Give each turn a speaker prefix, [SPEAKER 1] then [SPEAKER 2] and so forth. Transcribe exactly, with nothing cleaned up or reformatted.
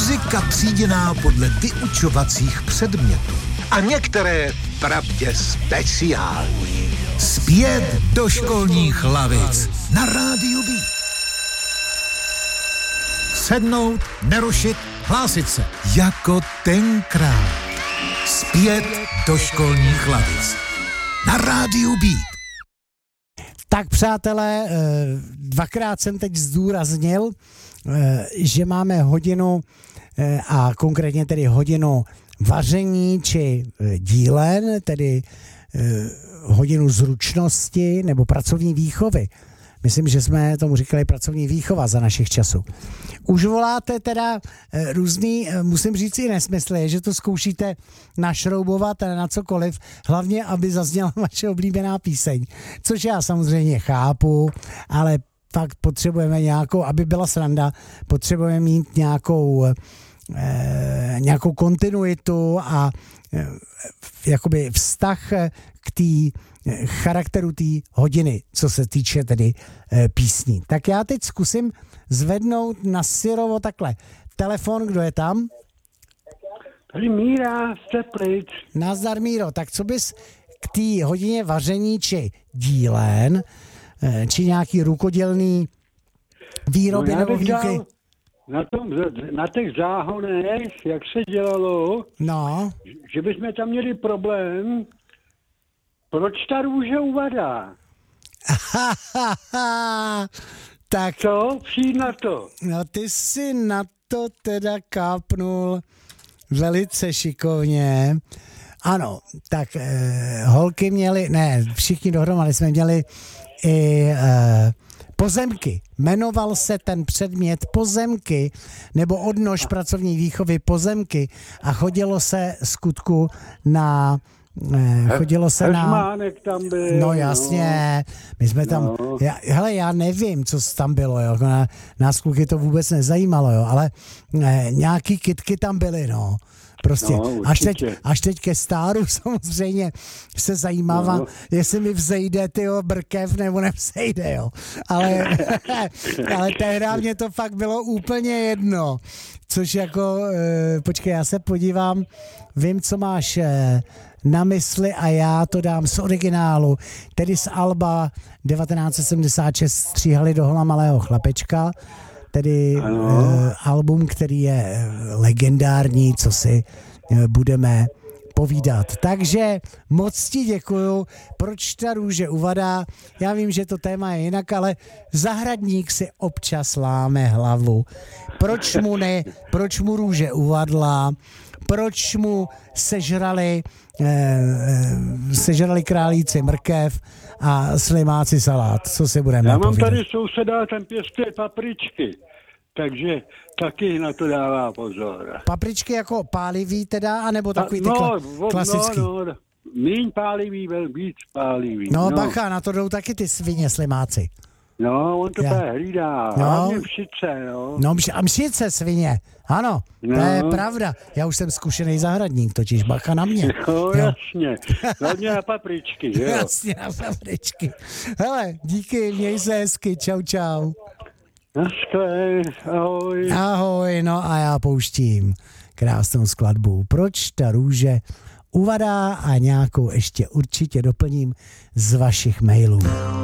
[SPEAKER 1] Muzika tříděná podle vyučovacích předmětů. A některé pravdě speciální. Zpět do školních lavic na rádiu Beat. Sednout, nerušit, hlásit se. Jako tenkrát. Zpět do školních lavic na rádiu Beat.
[SPEAKER 2] Tak přátelé, dvakrát jsem teď zdůraznil, že máme hodinu a konkrétně tedy hodinu vaření či dílen, tedy hodinu zručnosti nebo pracovní výchovy. Myslím, že jsme tomu říkali pracovní výchova za našich časů. Už voláte teda různý, musím říct i nesmysly, že to zkoušíte našroubovat na cokoliv, hlavně, aby zazněla vaše oblíbená píseň. Což já samozřejmě chápu, ale fakt potřebujeme nějakou, aby byla sranda, potřebujeme mít nějakou, eh, nějakou kontinuitu a eh, jakoby vztah k té charakteru té hodiny, co se týče tedy e, písní. Tak já teď zkusím zvednout na syrovo takhle telefon, kdo je tam?
[SPEAKER 3] Tady Míra z Teplic.
[SPEAKER 2] Nazdar Míro, tak co bys k té hodině vaření či dílen, e, či nějaký rukodělný výroby
[SPEAKER 3] no,
[SPEAKER 2] nebo výuky?
[SPEAKER 3] Na, tom, na těch záhonech, jak se dělalo,
[SPEAKER 2] no.
[SPEAKER 3] že bychom tam měli problém. Proč ta růže uvadá?
[SPEAKER 2] Tak.
[SPEAKER 3] Co? Přijď na to.
[SPEAKER 2] No ty si na to teda kápnul velice šikovně. Ano, tak eh, holky měly, ne, všichni dohromady jsme měli i eh, pozemky. Jmenoval se ten předmět pozemky nebo odnož pracovní výchovy pozemky a chodilo se skutku na chodilo se na...
[SPEAKER 3] tam byl,
[SPEAKER 2] no jasně, my jsme tam...
[SPEAKER 3] No.
[SPEAKER 2] Já, hele, já nevím, co tam bylo, jo. Na, nás kluky to vůbec nezajímalo, jo, ale ne, nějaký kitky tam byly, no. Prostě
[SPEAKER 3] no,
[SPEAKER 2] až, teď, až teď ke stáru samozřejmě se zajímávám, no. jestli mi vzejde tyjo brkev nebo nevzejde, jo. Ale, ale tehdy mě to fakt bylo úplně jedno. Což jako, eh, počkej, já se podívám, vím, co máš eh, na mysli a já to dám z originálu, tedy z alba devatenáct set sedmdesát šest Stříhali do hola malého chlapečka, tedy eh, album, který je legendární, co si eh, budeme povídat. Takže moc ti děkuju. Proč ta růže uvadá? Já vím, že to téma je jinak, ale zahradník si občas láme hlavu. Proč mu ne, proč mu růže uvadla? Proč mu sežrali eh, sežrali králíci mrkev a slimáci salát? Co si budeme
[SPEAKER 3] Já mám
[SPEAKER 2] povídat?
[SPEAKER 3] tady souseda, ten pěstuje papričky, takže taky na to dává pozor.
[SPEAKER 2] Papričky jako pálivý teda, anebo takový ty
[SPEAKER 3] no,
[SPEAKER 2] kla- klasický?
[SPEAKER 3] No, no, míň pálivý, vel víc pálivý.
[SPEAKER 2] No,
[SPEAKER 3] no
[SPEAKER 2] bacha, na to jdou taky ty svině slimáci.
[SPEAKER 3] No, on to bude hlídá.
[SPEAKER 2] No.
[SPEAKER 3] Hlavně mšice, no.
[SPEAKER 2] No, mš- a mšice svině, ano, no. To je pravda. Já už jsem zkušený zahradník, totiž bacha na mě.
[SPEAKER 3] No, jasně. Hlavně na papričky, že jo?
[SPEAKER 2] Jasně, na papričky. Hele, díky, měj se hezky, čau, čau.
[SPEAKER 3] Naschle, ahoj.
[SPEAKER 2] Ahoj, no a já pouštím krásnou skladbu. Proč ta růže uvadá a nějakou ještě určitě doplním z vašich mailů.